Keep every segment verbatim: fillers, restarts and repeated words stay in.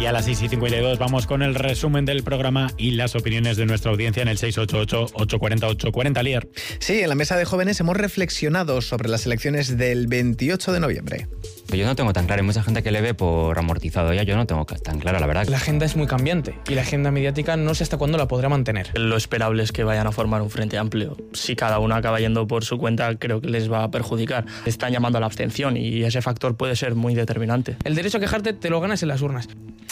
Y a las seis y cincuenta y dos vamos con el resumen del programa y las opiniones de nuestra audiencia en el seis ocho ocho, ocho cuatro cero, ocho cuatro cero. Lier. Sí, en la mesa de jóvenes hemos reflexionado sobre las elecciones del veintiocho de noviembre. Yo no tengo tan claro, hay mucha gente que le ve por amortizado ya, yo no tengo tan claro, la verdad. La agenda es muy cambiante y la agenda mediática no sé hasta cuándo la podrá mantener. Lo esperable es que vayan a formar un frente amplio. Si cada uno acaba yendo por su cuenta, creo que les va a perjudicar. Están llamando a la abstención y ese factor puede ser muy determinante. El derecho a quejarte te lo ganas en las urnas.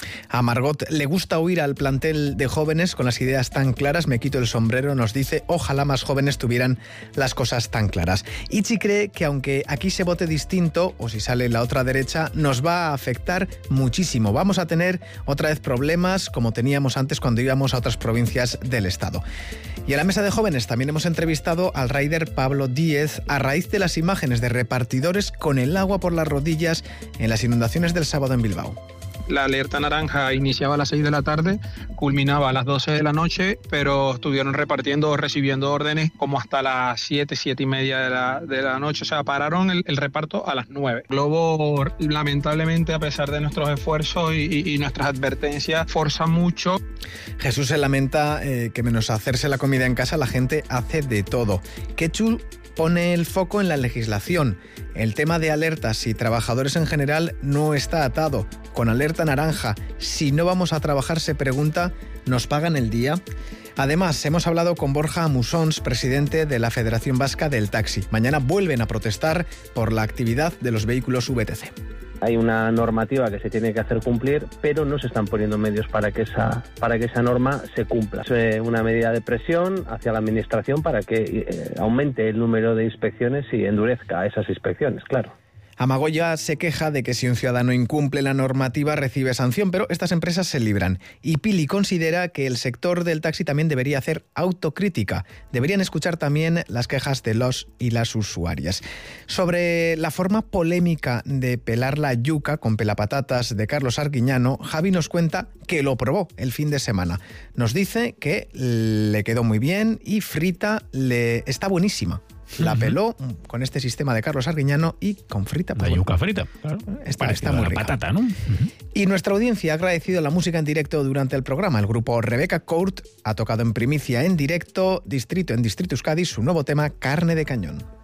A Margot le gusta oír al plantel de jóvenes con las ideas tan claras. Me quito el sombrero, nos dice, ojalá más jóvenes tuvieran las cosas tan claras. Ichi cree que aunque aquí se vote distinto, o si sale la otra derecha, nos va a afectar muchísimo. Vamos a tener otra vez problemas como teníamos antes cuando íbamos a otras provincias del estado. Y a la mesa de jóvenes también hemos entrevistado al rider Pablo Díez a raíz de las imágenes de repartidores con el agua por las rodillas en las inundaciones del sábado en Bilbao. La alerta naranja iniciaba a las seis de la tarde, culminaba a las doce de la noche, pero estuvieron repartiendo o recibiendo órdenes como hasta las siete, siete y media de la, de la noche. O sea, pararon el, el reparto a las nueve. Globo, lamentablemente, a pesar de nuestros esfuerzos y, y, y nuestras advertencias, forza mucho. Jesús se lamenta eh, que menos hacerse la comida en casa, la gente hace de todo. Quechu pone el foco en la legislación. El tema de alertas y trabajadores en general no está atado. Con alerta naranja, si no vamos a trabajar, se pregunta, ¿nos pagan el día? Además, hemos hablado con Borja Musons, presidente de la Federación Vasca del Taxi. Mañana vuelven a protestar por la actividad de los vehículos V T C. Hay una normativa que se tiene que hacer cumplir, pero no se están poniendo medios para que esa, para que esa norma se cumpla. Es una medida de presión hacia la administración para que eh, aumente el número de inspecciones y endurezca esas inspecciones, claro. Amagoya se queja de que si un ciudadano incumple la normativa recibe sanción, pero estas empresas se libran. Y Pili considera que el sector del taxi también debería hacer autocrítica. Deberían escuchar también las quejas de los y las usuarias. Sobre la forma polémica de pelar la yuca con pelapatatas de Carlos Arguiñano, Javi nos cuenta que lo probó el fin de semana. Nos dice que le quedó muy bien y frita le está buenísima. La peló con este sistema de Carlos Arguiñano y con frita. La yuca frita, claro. Está, está muy rica. Patata, ¿no? Uh-huh. Y nuestra audiencia ha agradecido la música en directo durante el programa. El grupo Rebecca Court ha tocado en primicia en directo Distrito en Distrito Euskadi su nuevo tema Carne de Cañón.